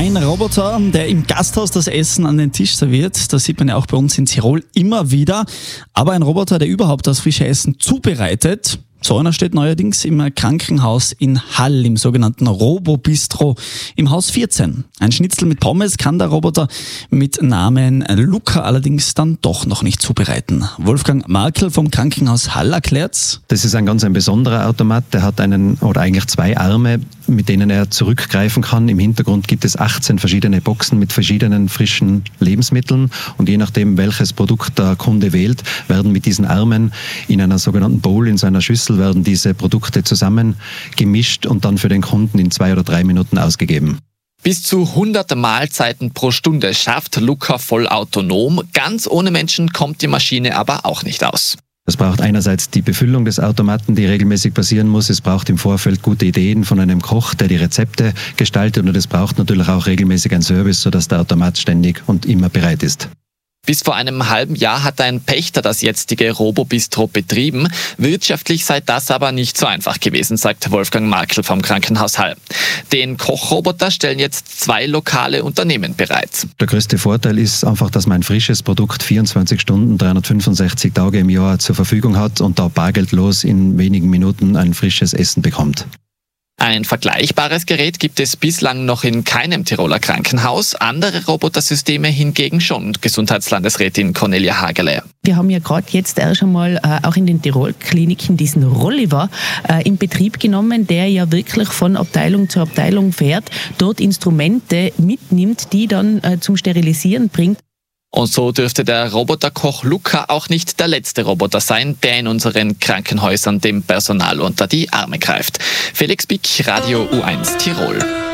Ein Roboter, der im Gasthaus das Essen an den Tisch serviert. Das sieht man ja auch bei uns in Tirol immer wieder. Aber ein Roboter, der überhaupt das frische Essen zubereitet. So einer steht neuerdings im Krankenhaus in Hall, im sogenannten Robo-Bistro im Haus 14. Ein Schnitzel mit Pommes kann der Roboter mit Namen Luca allerdings dann doch noch nicht zubereiten. Wolfgang Markel vom Krankenhaus Hall erklärt's. Das ist ein ganz besonderer Automat. Der hat eigentlich zwei Arme, mit denen er zurückgreifen kann. Im Hintergrund gibt es 18 verschiedene Boxen mit verschiedenen frischen Lebensmitteln. Und je nachdem, welches Produkt der Kunde wählt, werden mit diesen Armen in einer sogenannten Bowl, in so einer Schüssel, werden diese Produkte zusammen gemischt und dann für den Kunden in 2 oder 3 Minuten ausgegeben. Bis zu 100 Mahlzeiten pro Stunde schafft Luca vollautonom. Ganz ohne Menschen kommt die Maschine aber auch nicht aus. Es braucht einerseits die Befüllung des Automaten, die regelmäßig passieren muss. Es braucht im Vorfeld gute Ideen von einem Koch, der die Rezepte gestaltet. Und es braucht natürlich auch regelmäßig einen Service, sodass der Automat ständig und immer bereit ist. Bis vor einem halben Jahr hat ein Pächter das jetzige Robo-Bistro betrieben. Wirtschaftlich sei das aber nicht so einfach gewesen, sagt Wolfgang Markel vom Krankenhaus Hall. Den Kochroboter stellen jetzt 2 lokale Unternehmen bereit. Der größte Vorteil ist einfach, dass man ein frisches Produkt 24 Stunden, 365 Tage im Jahr zur Verfügung hat und da bargeldlos in wenigen Minuten ein frisches Essen bekommt. Ein vergleichbares Gerät gibt es bislang noch in keinem Tiroler Krankenhaus, andere Robotersysteme hingegen schon, Gesundheitslandesrätin Cornelia Hagele. Wir haben ja gerade jetzt erst einmal auch in den Tirol-Kliniken diesen Rolliver in Betrieb genommen, der ja wirklich von Abteilung zu Abteilung fährt, dort Instrumente mitnimmt, die dann zum Sterilisieren bringt. Und so dürfte der Roboterkoch Luca auch nicht der letzte Roboter sein, der in unseren Krankenhäusern dem Personal unter die Arme greift. Felix Bick, Radio U1 Tirol.